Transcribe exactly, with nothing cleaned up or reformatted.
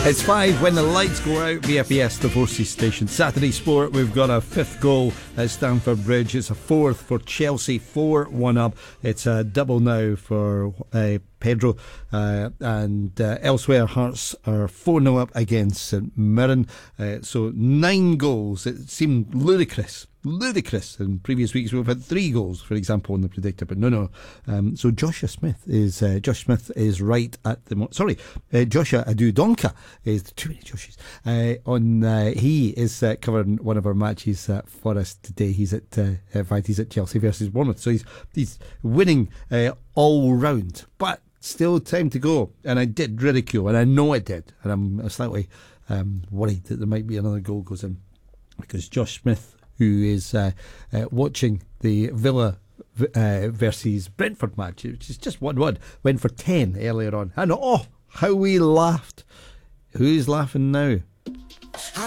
It's five when the lights go out. B F E S, the Forces Station. Saturday Sport, we've got a fifth goal at Stamford Bridge. It's a fourth for Chelsea, four one up. It's a double now for uh, Pedro. Uh, and uh, elsewhere, Hearts are four nil up against St Mirren. Uh, so nine goals. It seemed ludicrous. Ludicrous. In previous weeks we've had three goals, for example, in the predictor, but no, no. Um, so Joshua Smith is uh, Josh Smith is right at the mo- sorry, uh, Joshua Adu Donka is too many Joshes. Uh, on uh, he is uh, covering one of our matches uh, for us today. He's at uh, in fact he's at Chelsea versus Bournemouth, so he's he's winning uh, all round, but still time to go. And I did ridicule, and I know I did, and I'm slightly um, worried that there might be another goal goes in because Josh Smith, who is uh, uh, watching the Villa uh, versus Brentford match, which is just one one, went for ten earlier on. And oh, how we laughed. Who's laughing now?